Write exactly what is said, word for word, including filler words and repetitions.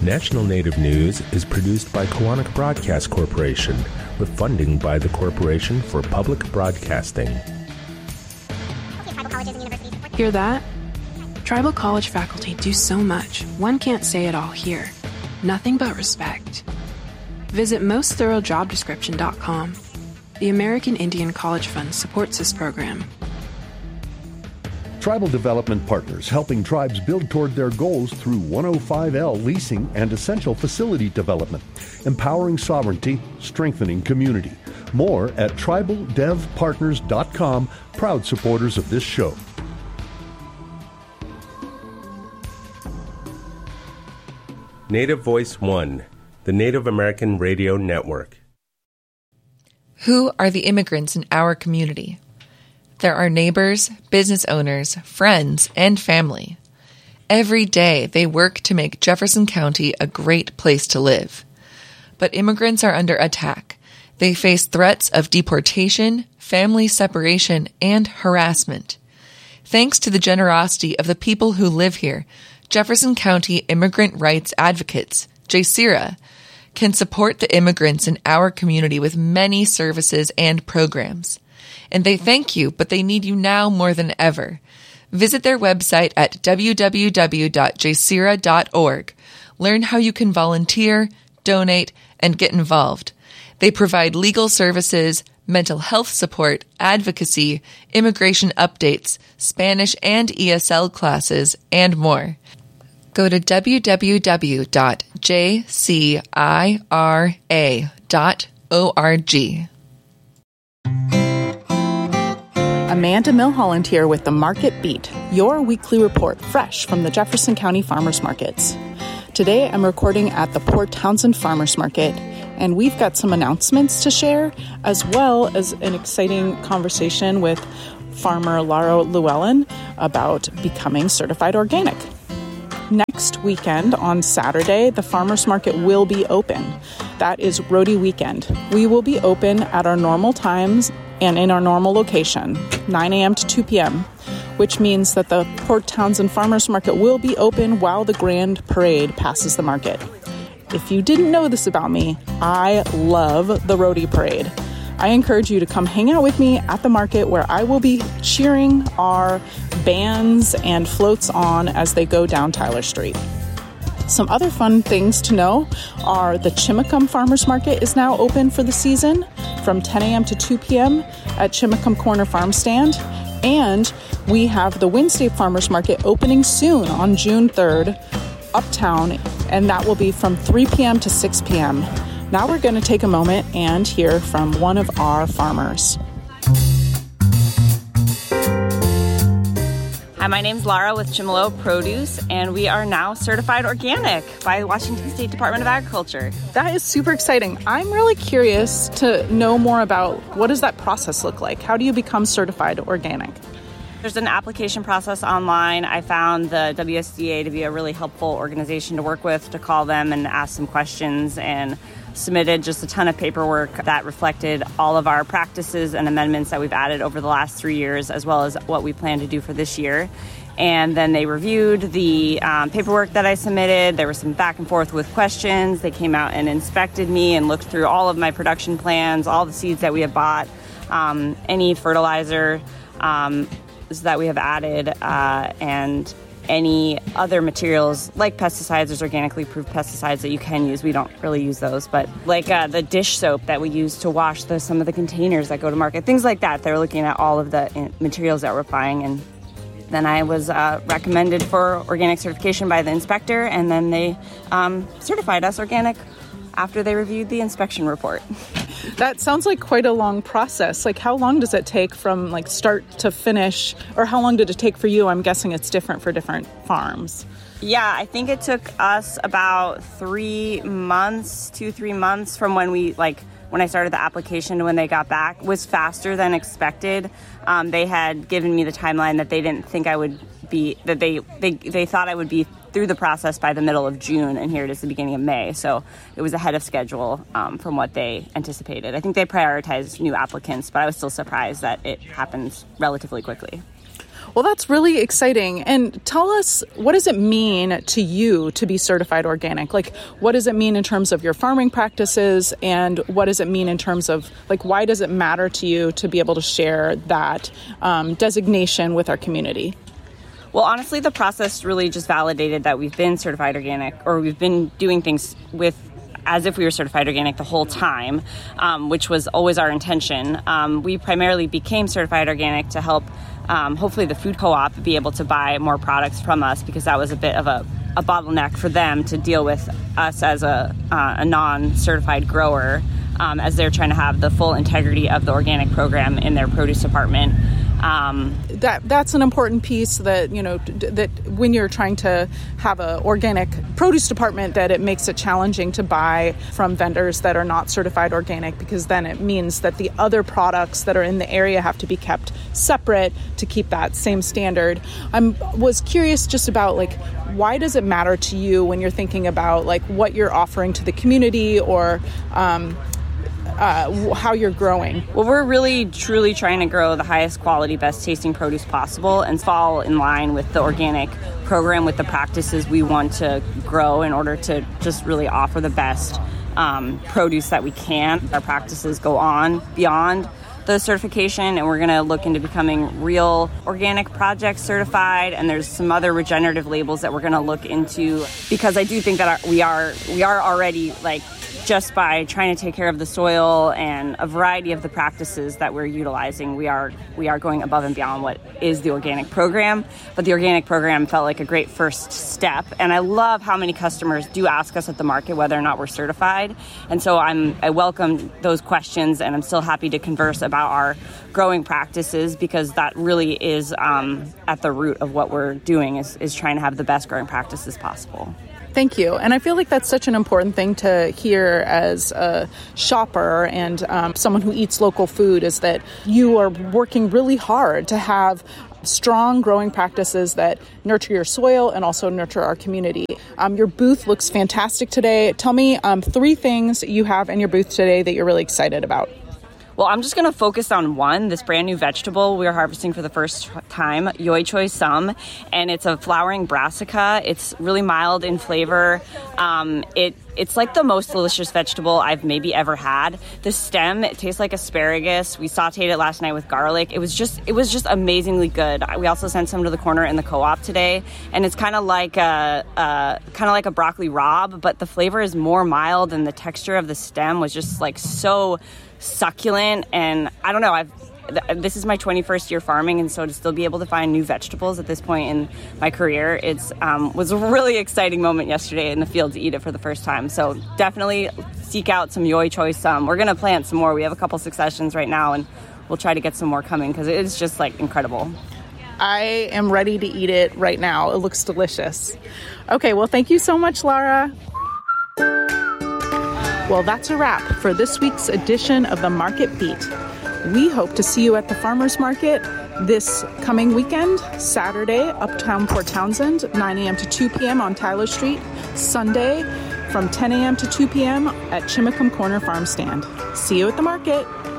National Native News is produced by Koahnic Broadcast Corporation with funding by the Corporation for Public Broadcasting. Hear that? Tribal college faculty do so much, one can't say it all here. Nothing but respect. Visit most thorough job description dot com. The American Indian College Fund supports this program. Tribal Development Partners, helping tribes build toward their goals through one oh five L leasing and essential facility development, empowering sovereignty, strengthening community. More at tribal dev partners dot com, proud supporters of this show. Native Voice One, the Native American Radio Network. Who are the immigrants in our community? There are neighbors, business owners, friends, and family. Every day they work to make Jefferson County a great place to live. But immigrants are under attack. They face threats of deportation, family separation, and harassment. Thanks to the generosity of the people who live here, Jefferson County Immigrant Rights Advocates, J C I R A, can support the immigrants in our community with many services and programs. And they thank you, but they need you now more than ever. Visit their website at w w w dot j c i r a dot org. Learn how you can volunteer, donate, and get involved. They provide legal services, mental health support, advocacy, immigration updates, Spanish and E S L classes, and more. Go to w w w dot j c i r a dot org. Amanda Milholland here with the Market Beat, your weekly report fresh from the Jefferson County Farmers Markets. Today I'm recording at the Port Townsend Farmers Market, and we've got some announcements to share, as well as an exciting conversation with farmer Lara Llewellyn about becoming certified organic. Next weekend, on Saturday, the farmers market will be open. That is Roadie Weekend. We will be open at our normal times and in our normal location, nine a.m. to two p.m., which means that the Port Townsend Farmers Market will be open while the Grand Parade passes the market. If you didn't know this about me, I love the Roadie Parade. I encourage you to come hang out with me at the market, where I will be cheering our bands and floats on as they go down Tyler Street. Some other fun things to know are the Chimacum Farmers Market is now open for the season from ten a.m. to two p.m. at Chimacum Corner Farm Stand. And we have the Wednesday Farmers Market opening soon on June third, uptown, and that will be from three p.m. to six p.m. Now we're going to take a moment and hear from one of our farmers. Hi, my name's Lara with Chimalo Produce, and we are now certified organic by the Washington State Department of Agriculture. That is super exciting. I'm really curious to know more about what does that process look like? How do you become certified organic? There's an application process online. I found the W S D A to be a really helpful organization to work with, to call them and ask some questions, and submitted just a ton of paperwork that reflected all of our practices and amendments that we've added over the last three years, as well as what we plan to do for this year. And then they reviewed the um, paperwork that I submitted. There was some back and forth with questions. They came out and inspected me and looked through all of my production plans, all the seeds that we have bought, um, any fertilizer um, that we have added, uh, and any other materials like pesticides. There's organically approved pesticides that you can use. We don't really use those, but like uh, the dish soap that we use to wash the, some of the containers that go to market, things like that. They're looking at all of the materials that we're buying, and then I was uh, recommended for organic certification by the inspector, and then they um, certified us organic after they reviewed the inspection report. That sounds like quite a long process. Like, how long does it take from like start to finish, or how long did it take for you? I'm guessing it's different for different farms. Yeah, I think it took us about three months, two, three months from when we like when I started the application to when they got back. It was faster than expected. Um, they had given me the timeline that they didn't think I would be, that they, they, they thought I would be through the process by the middle of June, and here it is the beginning of May. So it was ahead of schedule um, from what they anticipated. I think they prioritized new applicants, but I was still surprised that it happened relatively quickly. Well, that's really exciting. And tell us, what does it mean to you to be certified organic? Like, what does it mean in terms of your farming practices? And what does it mean in terms of, like, why does it matter to you to be able to share that um, designation with our community? Well, honestly, the process really just validated that we've been certified organic, or we've been doing things with as if we were certified organic the whole time, um, which was always our intention. Um, we primarily became certified organic to help, um, hopefully, the food co-op be able to buy more products from us, because that was a bit of a, a bottleneck for them to deal with us as a, uh, a non-certified grower, um, as they're trying to have the full integrity of the organic program in their produce department. Um, that that's an important piece that, you know, d- that when you're trying to have an organic produce department, that it makes it challenging to buy from vendors that are not certified organic, because then it means that the other products that are in the area have to be kept separate to keep that same standard. I was curious just about, like, why does it matter to you when you're thinking about, like, what you're offering to the community, or um, Uh, how you're growing? Well, we're really, truly trying to grow the highest quality, best tasting produce possible and fall in line with the organic program, with the practices we want to grow in order to just really offer the best um, produce that we can. Our practices go on beyond the certification, and we're going to look into becoming Real Organic Project certified, and there's some other regenerative labels that we're going to look into, because I do think that our, we are we are already, like, just by trying to take care of the soil and a variety of the practices that we're utilizing, we are we are going above and beyond what is the organic program. But the organic program felt like a great first step, and I love how many customers do ask us at the market whether or not we're certified. And so I'm I welcome those questions, and I'm still happy to converse about our growing practices, because that really is um, at the root of what we're doing, is, is trying to have the best growing practices possible. Thank you. And I feel like that's such an important thing to hear as a shopper and um, someone who eats local food, is that you are working really hard to have strong growing practices that nurture your soil and also nurture our community. Um, your booth looks fantastic today. Tell me um, three things you have in your booth today that you're really excited about. Well, I'm just going to focus on one, this brand new vegetable we are harvesting for the first time, Yoi Choy Sum, and it's a flowering brassica. It's really mild in flavor. Um, it It's like the most delicious vegetable I've maybe ever had. The stem, it tastes like asparagus. We sauteed it last night with garlic. It was just it was just amazingly good. We also sent some to the corner in the co-op today, and it's kind of like a, a kind of like a broccoli rabe, but the flavor is more mild, and the texture of the stem was just like so succulent. And I don't know, I've this is my twenty-first year farming, and so to still be able to find new vegetables at this point in my career, it's um, was a really exciting moment yesterday in the field to eat it for the first time. So definitely seek out some Yoi Choy Sum. We're going to plant some more. We have a couple successions right now, and we'll try to get some more coming, because it is just, like, incredible. I am ready to eat it right now. It looks delicious. Okay, well, thank you so much, Lara. Well, that's a wrap for this week's edition of the Market Beat. We hope to see you at the Farmers Market this coming weekend, Saturday, Uptown Port Townsend, nine a.m. to two p.m. on Tyler Street, Sunday from ten a.m. to two p.m. at Chimacum Corner Farm Stand. See you at the market.